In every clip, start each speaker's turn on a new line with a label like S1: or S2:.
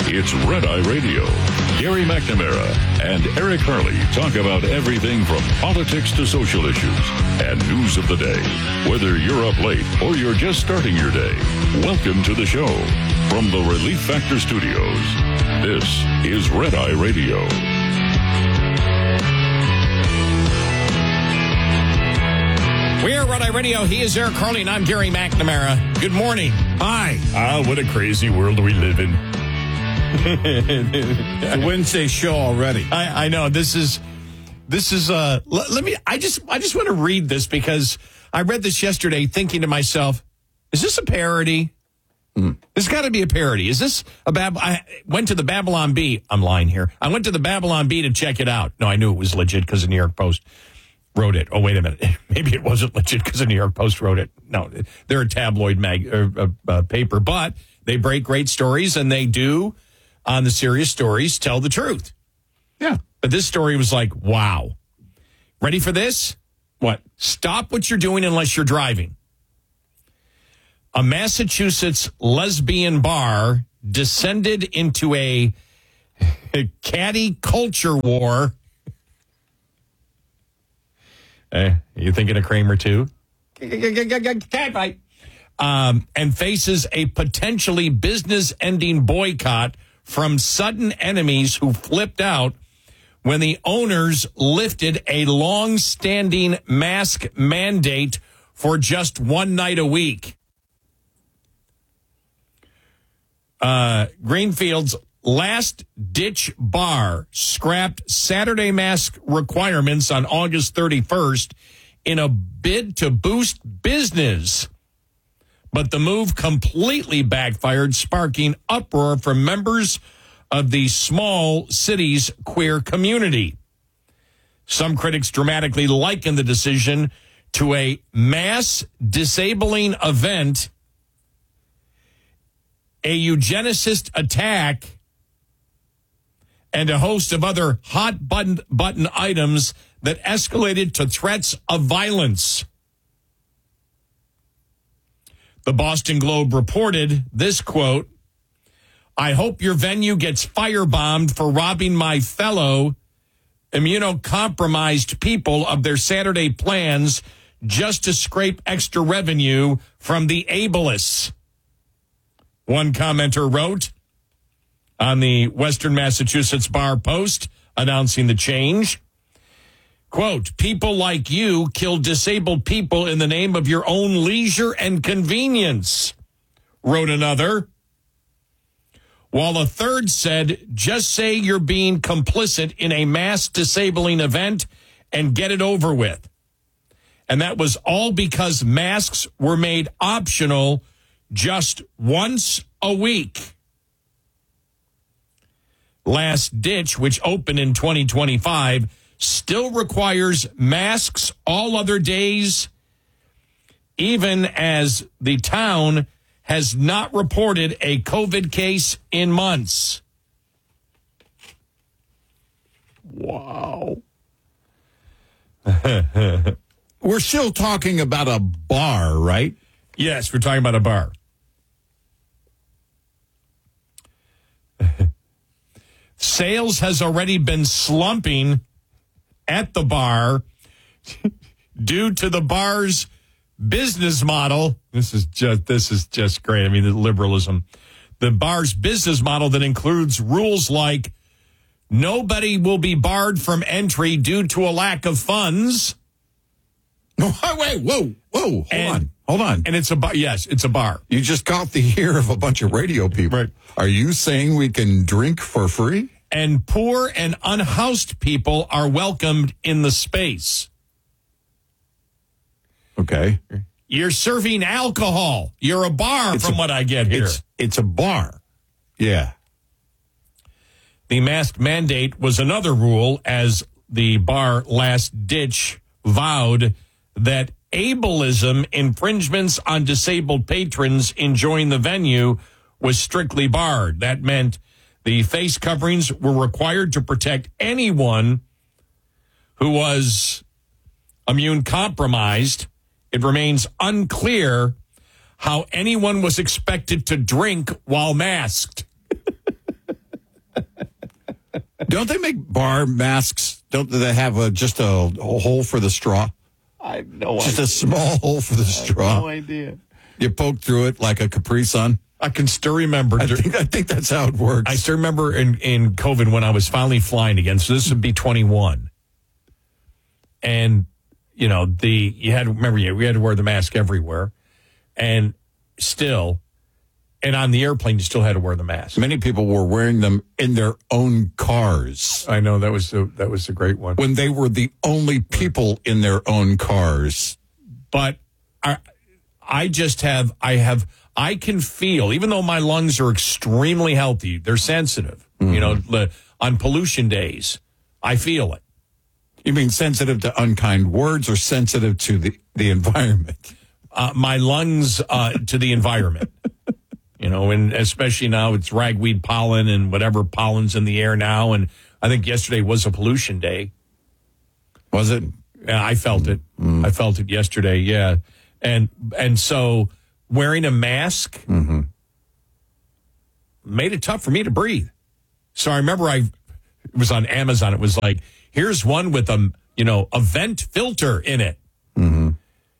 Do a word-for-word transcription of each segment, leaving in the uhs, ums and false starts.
S1: It's Red Eye Radio. Gary McNamara and Eric Harley talk about everything from politics to social issues and news of the day. Whether you're up late or you're just starting your day, welcome to the show. From the Relief Factor Studios, this is Red Eye Radio.
S2: We're Red Eye Radio. He is Eric Harley, and I'm Gary McNamara. Good morning.
S3: Hi.
S2: Ah, what a crazy world we live in.
S3: It's a Wednesday show already.
S2: I, I know. This is, this is, uh, let, let me, I just, I just want to read this because I read this yesterday thinking to myself, is this a parody? Mm. There's got to be a parody. Is this a Bab? I went to the Babylon Bee. I'm lying here. I went to the Babylon Bee to check it out. No, I knew it was legit because the New York Post wrote it. Oh, wait a minute. Maybe it wasn't legit because the New York Post wrote it. No, they're a tabloid mag or, uh, uh, paper, but they break great stories, and they do, on the serious stories, tell the truth.
S3: Yeah.
S2: But this story was like, wow. Ready for this? What? Stop what you're doing unless you're driving. A Massachusetts lesbian bar descended into a, a catty culture war. Uh, you thinking of Kramer too? Um, and faces a potentially business-ending boycott from sudden enemies who flipped out when the owners lifted a long-standing mask mandate for just one night a week. Uh, Greenfield's Last Ditch Bar scrapped Saturday mask requirements on August thirty-first in a bid to boost business. But the move completely backfired, sparking uproar from members of the small city's queer community. Some critics dramatically liken the decision to a mass disabling event, a eugenicist attack, and a host of other hot button, button items that escalated to threats of violence. The Boston Globe reported this quote, "I hope your venue gets firebombed for robbing my fellow immunocompromised people of their Saturday plans just to scrape extra revenue from the ableists." One commenter wrote on the Western Massachusetts Bar Post announcing the change, quote, "People like you kill disabled people in the name of your own leisure and convenience," wrote another. While a third said, "Just say you're being complicit in a mass disabling event and get it over with." And that was all because masks were made optional just once a week. Last Ditch, which opened in twenty twenty-five, still requires masks all other days, even as the town has not reported a COVID case in months. Wow.
S3: We're still talking about a bar, right?
S2: Yes, we're talking about a bar. Sales has already been slumping at the bar due to the bar's business model. This is just this is just great. I mean, the liberalism. The bar's business model that includes rules like nobody will be barred from entry due to a lack of funds.
S3: No, wait, whoa, whoa, hold
S2: and,
S3: on, hold on.
S2: And it's a bar. Yes, it's a bar.
S3: You just caught the ear of a bunch of radio people.
S2: Right.
S3: Are you saying we can drink for free?
S2: And poor and unhoused people are welcomed in the space.
S3: Okay.
S2: You're serving alcohol. You're a bar,
S3: it's
S2: from
S3: a,
S2: what I get here.
S3: It's, it's a bar. Yeah.
S2: The mask mandate was another rule, as the bar Last Ditch vowed that ableism infringements on disabled patrons enjoying the venue was strictly barred. That meant the face coverings were required to protect anyone who was immune compromised. It remains unclear how anyone was expected to drink while masked.
S3: Don't they make bar masks? Don't they have a, just a, a hole for the straw?
S2: I have no
S3: Just
S2: idea.
S3: a small hole for the straw.
S2: No idea.
S3: You poke through it like a Capri Sun.
S2: I can still remember.
S3: I think, I think that's how it works.
S2: I still remember in, in COVID when I was finally flying again. So this would be twenty-one. And, you know, the you had to remember, you we had to wear the mask everywhere. And still, and on the airplane, you still had to wear the mask.
S3: Many people were wearing them in their own cars
S2: I know that was the, that was a great one.
S3: when they were the only people in their own cars.
S2: But I, I just have, I have, I can feel, even though my lungs are extremely healthy, they're sensitive. Mm-hmm. You know, the, on pollution days, I feel it.
S3: You mean sensitive to unkind words or sensitive to the, the environment?
S2: Uh, my lungs uh, to the environment. You know, and especially now it's ragweed pollen and whatever pollen's in the air now. And I think yesterday was a pollution day.
S3: Was it?
S2: Yeah, I felt it. Mm. I felt it yesterday, yeah. And and so wearing a mask mm-hmm. made it tough for me to breathe. So I remember I it was on Amazon. It was like, here's one with a, you know, a vent filter in it. Mm-hmm.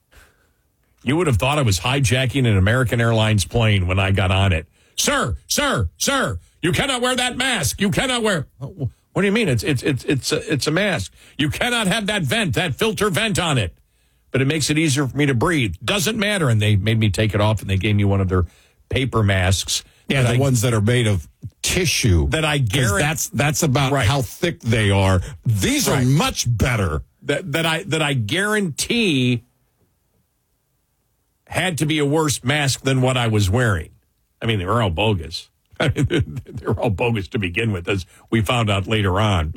S2: You would have thought I was hijacking an American Airlines plane when I got on it. Sir, sir, sir, you cannot wear that mask. You cannot wear. What do you mean? It's it's it's it's a, it's a mask. You cannot have that vent, that filter vent on it. But it makes it easier for me to breathe. Doesn't matter. And they made me take it off, and they gave me one of their paper masks.
S3: Yeah, the I, ones that are made of tissue.
S2: That I guarantee.
S3: That's that's about
S2: right.
S3: how thick they are. These right. are much better.
S2: That that I that I guarantee had to be a worse mask than what I was wearing. I mean, they were all bogus. I mean, they were all bogus to begin with, as we found out later on.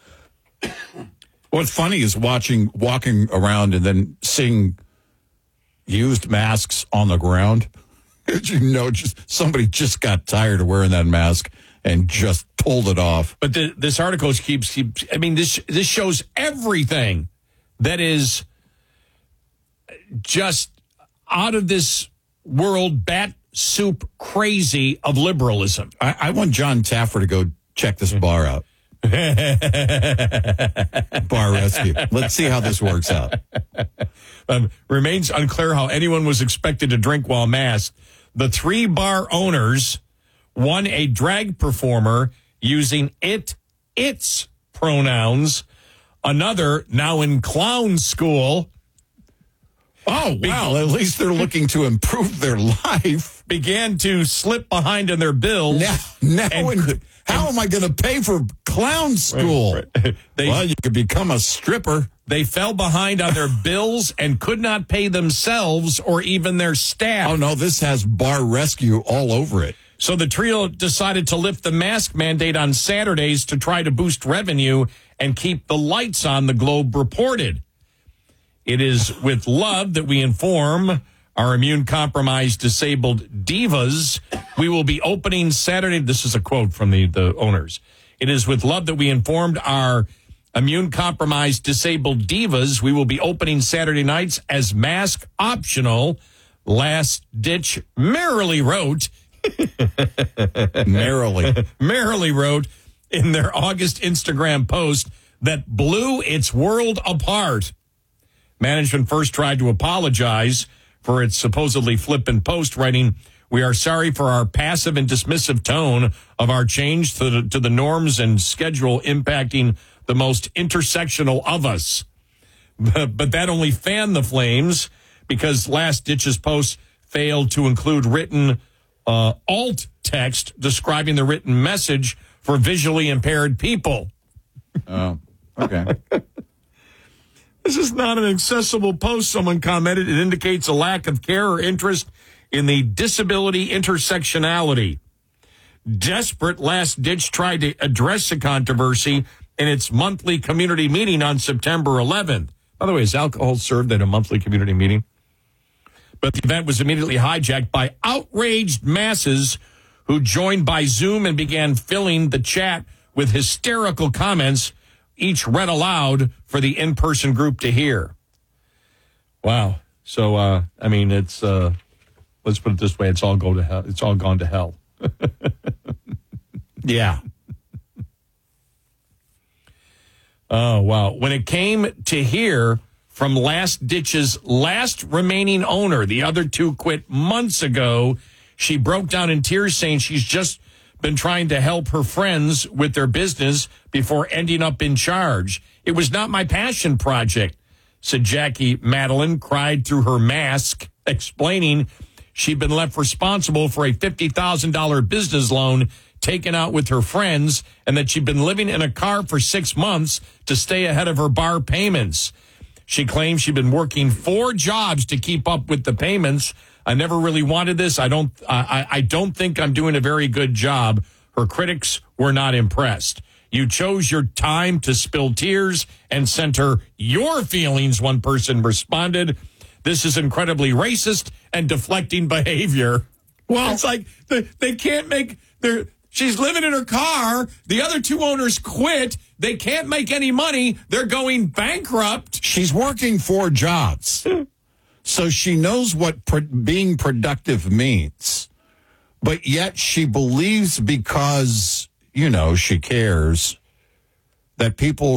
S3: What's funny is watching, walking around and then seeing used masks on the ground. You know, just somebody just got tired of wearing that mask and just pulled it off.
S2: But the, this article keeps, keeps, I mean, this this shows everything that is just out of this world, bat soup crazy of liberalism.
S3: I, I want John Taffer to go check this bar out. Bar rescue. Let's see how this works out.
S2: Um, remains unclear how anyone was expected to drink while masked. The three bar owners, one a drag performer using it, its pronouns, another now in clown school.
S3: Oh, wow. At least they're looking to improve their life.
S2: Began to slip behind in their bills.
S3: Now, now
S2: and,
S3: and,
S2: and,
S3: how am I going to pay for clown school?
S2: Right, right. They,
S3: well, you could become a stripper.
S2: They fell behind on their bills and could not pay themselves or even their staff.
S3: Oh, no, this has bar rescue all over it.
S2: So the trio decided to lift the mask mandate on Saturdays to try to boost revenue and keep the lights on, the Globe reported. It is with love that we inform our immune-compromised disabled divas. We will be opening Saturday. This is a quote from the, the owners. It is with love that we informed our immune-compromised disabled divas. We will be opening Saturday nights as mask optional. Last Ditch merrily wrote.
S3: merrily.
S2: merrily wrote in their August Instagram post that blew its world apart. Management first tried to apologize for its supposedly flippant post, writing, "We are sorry for our passive and dismissive tone of our change to the, to the norms and schedule impacting the most intersectional of us." But, but that only fanned the flames because Last Ditch's post failed to include written uh, alt text describing the written message for visually impaired people.
S3: Oh, okay.
S2: This is not an accessible post, someone commented. It indicates a lack of care or interest in the disability intersectionality. Desperate, Last Ditch tried to address the controversy in its monthly community meeting on September eleventh. By the way, is alcohol served at a monthly community meeting? But the event was immediately hijacked by outraged masses who joined by Zoom and began filling the chat with hysterical comments, each read aloud for the in-person group to hear. Wow. So, uh, I mean, it's, uh, let's put it this way, it's all go to hell. It's all gone to hell.
S3: Yeah.
S2: Oh, wow. When it came to hear from Last Ditch's last remaining owner, the other two quit months ago, she broke down in tears saying she's just been trying to help her friends with their business before ending up in charge. It was not my passion project, said Jackie Madeline, cried through her mask, explaining she'd been left responsible for a fifty thousand dollars business loan taken out with her friends and that she'd been living in a car for six months to stay ahead of her bar payments. She claims she'd been working four jobs to keep up with the payments. I never really wanted this. I don't, I, I don't think I'm doing a very good job. Her critics were not impressed. You chose your time to spill tears and center your feelings, one person responded. This is incredibly racist and deflecting behavior. Well, it's like they, they can't make their, she's living in her car. The other two owners quit. They can't make any money. They're going bankrupt.
S3: She's working four jobs. So she knows what pro- being productive means. But yet she believes because, you know, she cares that people